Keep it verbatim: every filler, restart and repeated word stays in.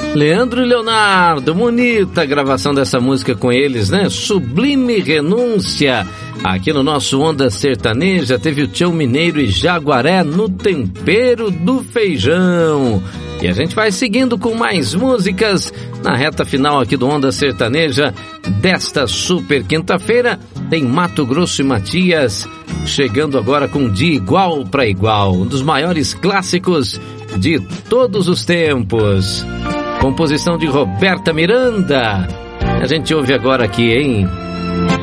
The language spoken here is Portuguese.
Leandro e Leonardo, bonita gravação dessa música com eles, né? Sublime Renúncia. Aqui no nosso Onda Sertaneja teve o Tião Mineiro e Jaguaré no tempero do feijão. E a gente vai seguindo com mais músicas na reta final aqui do Onda Sertaneja desta super quinta-feira. Tem Mato Grosso e Matias chegando agora com De Igual para Igual, um dos maiores clássicos de todos os tempos. Composição de Roberta Miranda. A gente ouve agora aqui, hein?